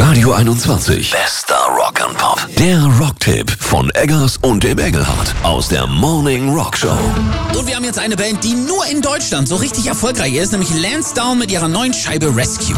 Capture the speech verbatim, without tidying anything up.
Radio einundzwanzig. Bester Rock and Pop. Der Rocktipp von Eggers und dem Engelhardt aus der Morning Rock Show. Und wir haben jetzt eine Band, die nur in Deutschland so richtig erfolgreich ist, nämlich Lansdowne mit ihrer neuen Scheibe Rescue.